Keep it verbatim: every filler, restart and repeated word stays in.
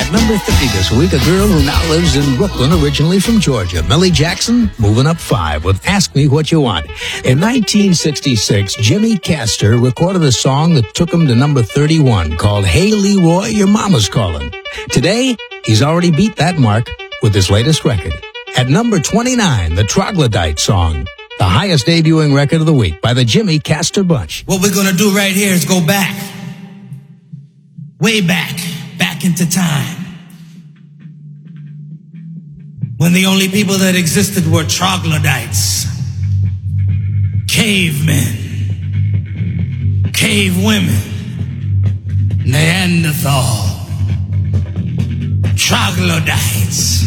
At number thirty this week, a girl who now lives in Brooklyn, originally from Georgia, Millie Jackson, moving up five with Ask Me What You Want. In nineteen sixty-six, Jimmy Castor recorded a song that took him to number thirty-one called Hey Leroy, Your Mama's Calling. Today, he's already beat that mark with his latest record. At number twenty-nine, the Troglodyte song, the highest debuting record of the week by the Jimmy Castor Bunch. What we're gonna do right here is go back, way back, back into time, when the only people that existed were troglodytes, cavemen, cave women, Neanderthal, troglodytes.